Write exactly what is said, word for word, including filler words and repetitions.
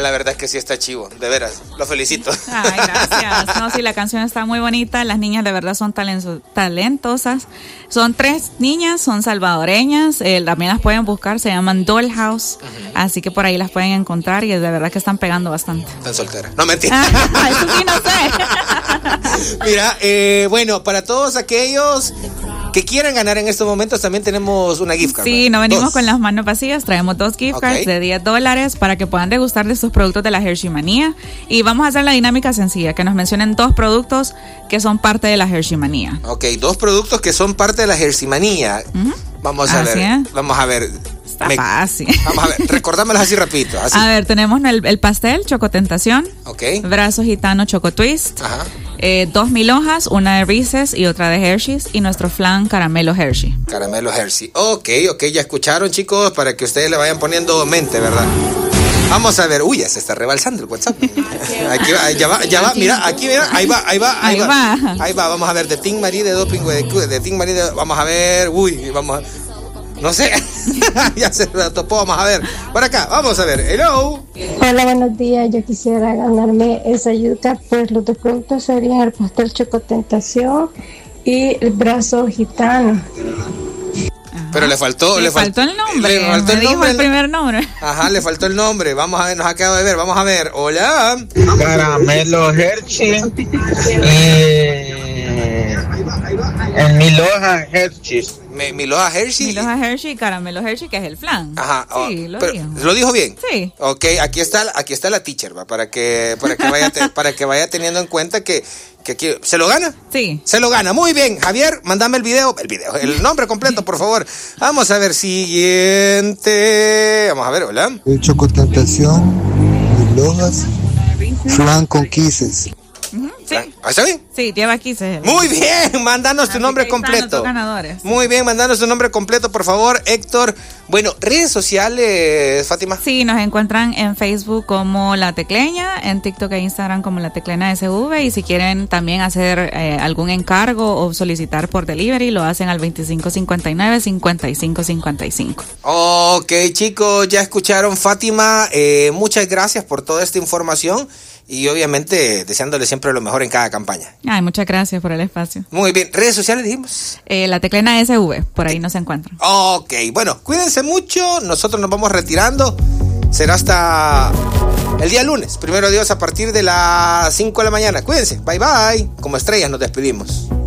la verdad es que sí está chivo, de veras, lo felicito. Ay, gracias. No, sí, la canción está muy bonita, las niñas de verdad son talento- talentosas. Son tres niñas, son salvadoreñas, eh, también las pueden buscar, se llaman Dollhouse, uh-huh. Así que por ahí las pueden encontrar y de verdad que están pegando bastante. Están solteras, no mentira. Ah, eso sí no sé. Mira, eh, bueno, para todos aquellos que quieran ganar en estos momentos, también tenemos una gift card. Sí, ¿no? no venimos dos. con las manos vacías, traemos dos gift Okay. cards de diez dólares para que puedan degustar de estos productos de la Hershey Manía. Y vamos a hacer la dinámica sencilla, que nos mencionen dos productos que son parte de la Hershey Manía. Ok, dos productos que son parte de la Hershey Manía. Uh-huh. Vamos a así ver, es. vamos a ver. Está Me, fácil. Vamos a ver, recordámelos así rapidito. Así. A ver, tenemos el, el pastel Choco Tentación, okay. Brazo Gitano Choco Twist, ajá. Eh, dos mil hojas, una de Reese's y otra de Hershey's y nuestro flan Caramelo Hershey. Caramelo Hershey. Ok, ok, ya escucharon, chicos, para que ustedes le vayan poniendo mente, ¿verdad? Vamos a ver, uy, ya se está rebalsando el WhatsApp. Aquí va, ya va, ya va, mira, aquí mira, ahí va, ahí va, ahí, ahí va. va. Ahí va, vamos a ver, de Team Marie de Doping, de, de Team Marie de, vamos a ver, uy, vamos a, no sé, ya se lo topó, vamos a ver. Por acá, vamos a ver, hello. Hola, buenos días, yo quisiera ganarme esa yuca, pues los dos productos serían el pastel Choco Tentación y el brazo gitano. Pero le faltó, le, le faltó fal- el nombre. Le faltó me el dijo nombre. el primer nombre. Ajá, le faltó el nombre. Vamos a ver, nos acaba de ver. Vamos a ver. Hola. Caramelo Hershey. Eh, en mil hojas Hershey. Me, Mil hojas Hershey. Mil hojas Hershey y Caramelo Hershey, que es el flan. Ajá. Sí, oh, lo pero, dijo. ¿Lo dijo bien? Sí. Ok, aquí está, aquí está la teacher, ¿va? Para que, para que vaya, te, para que vaya teniendo en cuenta que, que aquí, ¿se lo gana? Sí. Se lo gana. Muy bien. Javier, mándame el video, el video, el nombre completo, por favor. Vamos a ver, siguiente. Vamos a ver, hola. El Choco Tentación, Mil hojas, flan con kisses. Uh-huh, sí. ¿Está bien? Sí, lleva aquí. Se... Muy bien, mándanos tu Así nombre que ahí están completo. los ganadores. Muy bien, mándanos tu nombre completo, por favor, Héctor. Bueno, redes sociales, Fátima. Sí, nos encuentran en Facebook como La Tecleña, en TikTok e Instagram como La Tecleña S V, y si quieren también hacer eh, algún encargo o solicitar por delivery, lo hacen al veinticinco cincuenta y nueve, cincuenta y cinco cincuenta y cinco. Ok, chicos, ya escucharon, Fátima. Eh, muchas gracias por toda esta información. Y obviamente deseándole siempre lo mejor en cada campaña. Ay, muchas gracias por el espacio. Muy bien, redes sociales dijimos. Eh, la Teclena S V, por ahí nos encuentran. Ok, bueno, cuídense mucho, nosotros nos vamos retirando. Será hasta el día lunes, primero Dios, a partir de las cinco de la mañana. Cuídense, bye bye. Como estrellas nos despedimos.